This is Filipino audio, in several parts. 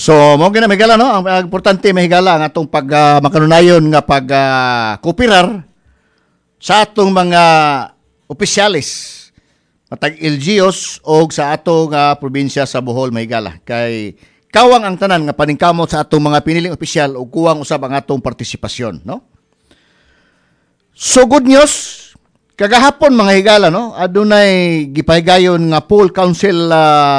So mo gina mahigala no, ang importante mahigala ang atong pag makanunayon nga pag kooperar sa atong mga opisyalis matag LGUs o sa atong probinsya sa Bohol mahigala kay kawang ang tanan nga paningkamot sa atong mga piniling opisyal ug kuwang usab ang atong partisipasyon no. So good news kagahapon mga higala no, adunay gipahigayon nga full council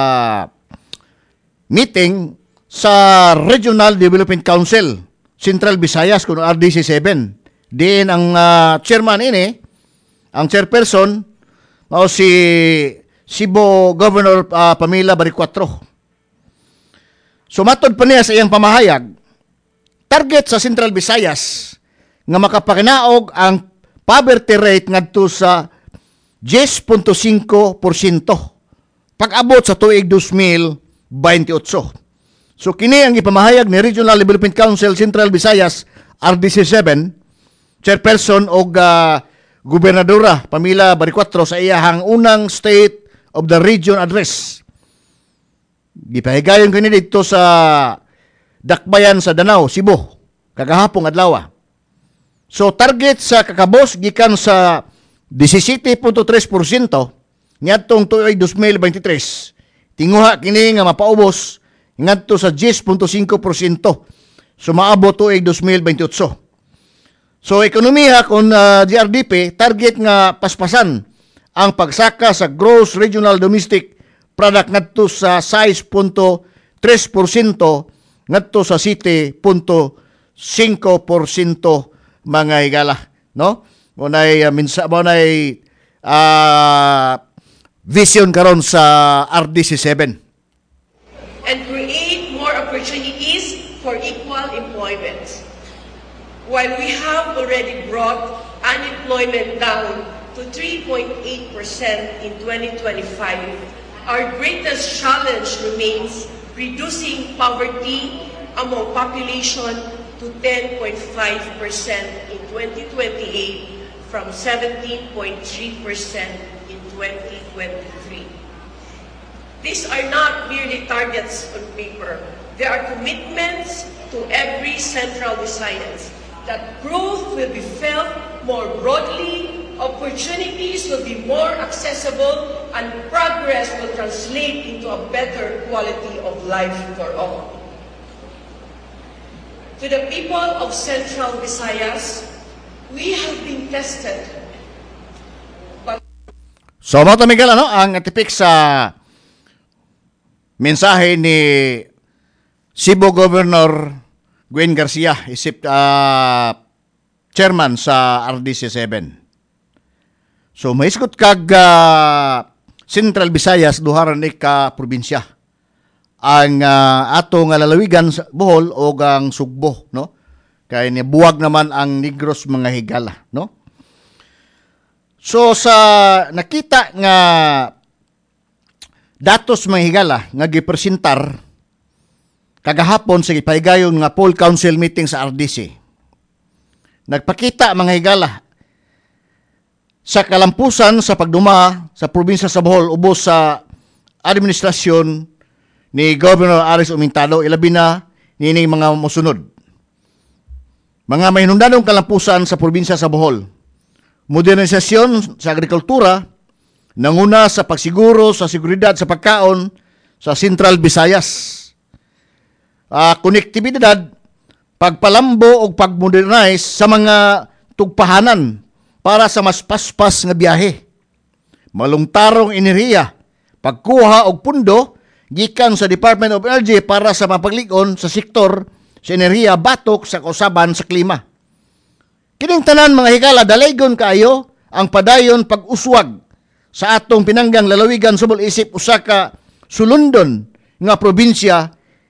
meeting sa Regional Development Council Central Visayas kuno RDC7. Diin ang chairman ini, ang chairperson mao si Cebu Governor Pamela Baricuatro. Sumatod pa niya sa iyang pamahayag, target sa Central Visayas nga makapakinaog ang poverty rate ngadto sa 10.5% pag-abot sa tuig 2028. So kini ang ipamahayag ni Regional Development Council Central Visayas RDC7 chairperson og Gobernadora Pamela Baricuatro sa iyahang unang State of the Region address. Gipahigayon kini dito sa Dakbayan sa Danau, Cebu, kagahapong adlaw. So target sa kakabos gikan sa 17.3% ngadtong tuig 2023. Tinguha kini nga mapaubos ngadto sa 10.5%. So maabot tuig 2028. So ekonomiya kon GRDP target nga paspasan ang pagsaka sa gross regional domestic product ngadto sa 6.3% ngadto sa 7.5% mga higala no. Unay vision karon sa RDC7 and create more opportunities for equal employment. While we have already brought unemployment down to 3.8% in 2025, our greatest challenge remains reducing poverty among population to 10.5% in 2028 from 17.3% in 2023. These are not merely targets on paper. They are commitments to every Central Visayas that growth will be felt more broadly, opportunities will be more accessible, and progress will translate into a better quality of life for all. To the people of Central Visayas, we have been tested. So mo to Miguel ang tipik sa mensahe ni Cebu Governor Gwen Garcia isip chairman sa RDC7. So maisgot kag Central Visayas duharan ka probinsya ang ato nga lalawigan sa Bohol o ang Sugbo no. Kay ni buwag naman ang Negros mga higala no. So sa nakita nga datos mga higala nga gipresentar kagahapon sa gipahigayon nga full council meeting sa RDC. Nagpakita mga higala sa kalampusan sa pagduma sa probinsya sa Bohol ubos sa administrasyon ni Governor Aris Umintado ilabi na nining mga mosunod. Mga mahinungdanong kalampusan sa probinsya sa Bohol. Modernisasyon sa agrikultura, nanguna sa pagsiguro sa seguridad sa pagkaon sa Central Visayas. Konektibidad, pagpalambo o pagmodernize sa mga tugpahanan para sa mas paspas nga biyahe. Malungtarong enerhiya, pagkuha og pundo gikan sa Department of Energy para sa mapaglig-on sa sektor sa enerhiya batok sa kausaban sa klima. Kining tanan mga higala dalaygon kaayo ang padayon pag-uswag sa atong pinanggang lalawigan subol isip usa ka sulundon nga probinsya